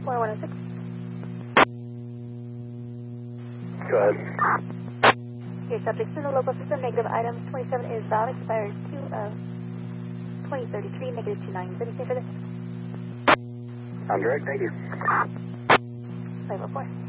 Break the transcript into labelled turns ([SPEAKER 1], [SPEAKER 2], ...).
[SPEAKER 1] 4106.
[SPEAKER 2] Go ahead.
[SPEAKER 1] Your subject's in the local system. Negative item 27 is valid. Expires 2033, negative 29. Is anything for this?
[SPEAKER 2] I'm direct, thank you.
[SPEAKER 1] 504.